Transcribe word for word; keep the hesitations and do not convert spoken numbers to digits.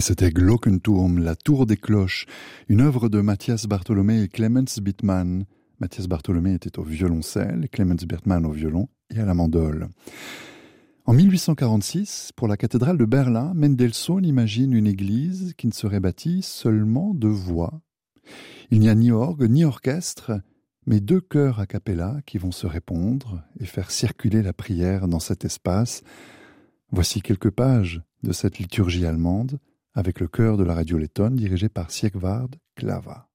c'était Glockenturm, la tour des cloches, une œuvre de Matthias Bartholomé et Clemens Bittmann. Matthias Bartholomé était au violoncelle, Clemens Bittmann au violon et à la mandole. En mille huit cent quarante-six, pour la cathédrale de Berlin, Mendelssohn imagine une église qui ne serait bâtie seulement de voix. Il n'y a ni orgue ni orchestre, mais deux chœurs a cappella qui vont se répondre et faire circuler la prière dans cet espace. Voici quelques pages de cette liturgie allemande avec le chœur de la radio lettonne dirigé par Siegward Klava.